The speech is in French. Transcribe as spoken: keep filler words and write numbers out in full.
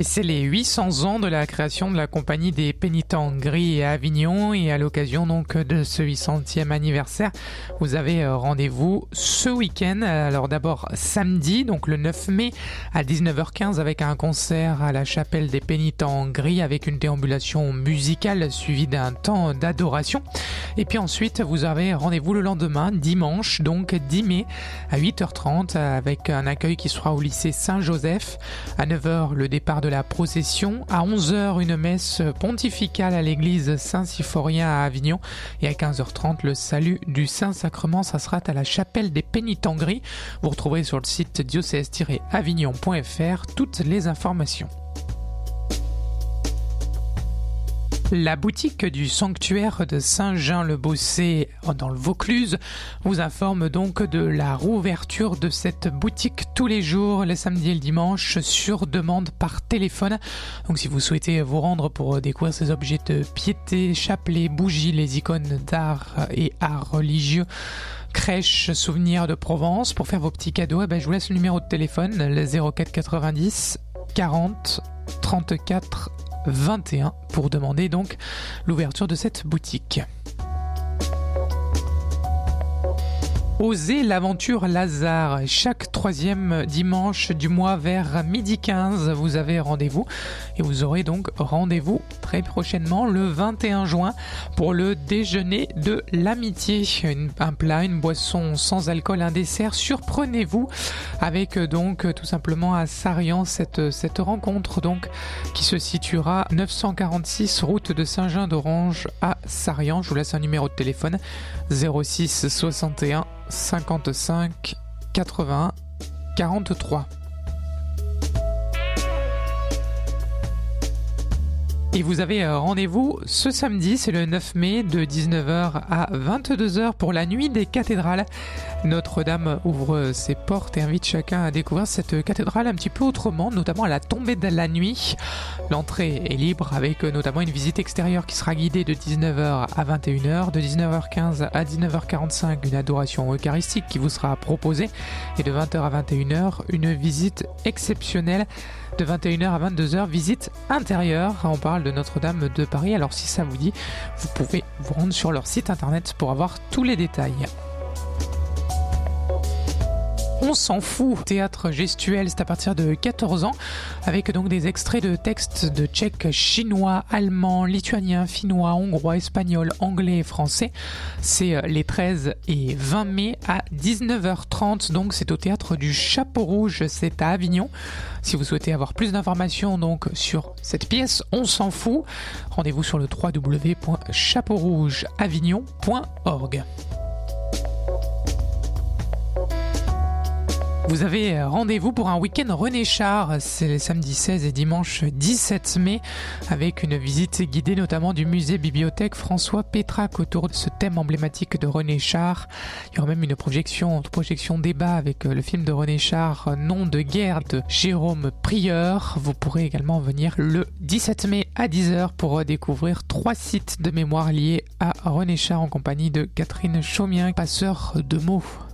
Et c'est les huit cents ans de la création de la compagnie des Pénitents Gris à Avignon, et à l'occasion donc de ce huit centième anniversaire, vous avez rendez-vous ce week-end. Alors d'abord samedi, donc le neuf mai à dix-neuf heures quinze, avec un concert à la chapelle des Pénitents Gris avec une déambulation musicale suivie d'un temps d'adoration. Et puis ensuite vous avez rendez-vous le lendemain, dimanche, donc dix mai à huit heures trente, avec un accueil qui sera au lycée Saint-Joseph. À neuf heures, le départ de la procession. À onze heures, une messe pontificale à l'église Saint-Symphorien à Avignon. Et à quinze heures trente, le salut du Saint-Sacrement. Ça sera à la chapelle des Pénitents Gris. Vous retrouverez sur le site diocèse tiret avignon point f r toutes les informations. La boutique du sanctuaire de Saint-Jean-le-Bossé dans le Vaucluse vous informe donc de la rouverture de cette boutique tous les jours, les samedis et le dimanche, sur demande par téléphone. Donc si vous souhaitez vous rendre pour découvrir ces objets de piété, chapelets, bougies, les icônes d'art et art religieux, crèche, souvenirs de Provence, pour faire vos petits cadeaux, eh ben, je vous laisse le numéro de téléphone, le zéro quatre quatre-vingt-dix quarante trente-quatre vingt et un, pour demander donc l'ouverture de cette boutique. Osez l'aventure Lazare, chaque troisième dimanche du mois vers midi quinze, vous avez rendez-vous, et vous aurez donc rendez-vous très prochainement le vingt et un juin pour le déjeuner de l'amitié. Une, un plat, une boisson sans alcool, un dessert. Surprenez-vous avec donc tout simplement à Sarian cette, cette rencontre donc qui se situera neuf cent quarante-six route de Saint-Jean-d'Orange à Sarian. Je vous laisse un numéro de téléphone zéro six soixante et un cinquante-cinq quatre-vingt-un quarante-trois. Et vous avez rendez-vous ce samedi, c'est le neuf mai, de dix-neuf heures à vingt-deux heures pour la nuit des cathédrales. Notre-Dame ouvre ses portes et invite chacun à découvrir cette cathédrale un petit peu autrement, notamment à la tombée de la nuit. L'entrée est libre, avec notamment une visite extérieure qui sera guidée de dix-neuf heures à vingt et une heures, de dix-neuf heures quinze à dix-neuf heures quarante-cinq, une adoration eucharistique qui vous sera proposée, et de vingt heures à vingt et une heures, une visite exceptionnelle. De vingt et une heures à vingt-deux heures, visite intérieure. On parle de Notre-Dame de Paris. Alors si ça vous dit, vous pouvez vous rendre sur leur site internet pour avoir tous les détails. On s'en fout. Théâtre gestuel, c'est à partir de quatorze ans, avec donc des extraits de textes de tchèque, chinois, allemand, lituanien, finnois, hongrois, espagnol, anglais et français. C'est les treize et vingt mai à dix-neuf heures trente, donc c'est au théâtre du Chapeau Rouge, c'est à Avignon. Si vous souhaitez avoir plus d'informations donc sur cette pièce, on s'en fout, rendez-vous sur le w w w point chapeau rouge avignon point org. Vous avez rendez-vous pour un week-end René Char, c'est les samedis seize et dimanche dix-sept mai, avec une visite guidée notamment du musée-bibliothèque François Pétrac autour de ce thème emblématique de René Char. Il y aura même une projection, une projection débat avec le film de René Char, Nom de guerre de Jérôme Prieur. Vous pourrez également venir le dix-sept mai à dix heures pour découvrir trois sites de mémoire liés à René Char en compagnie de Catherine Chaumien, passeur de mots.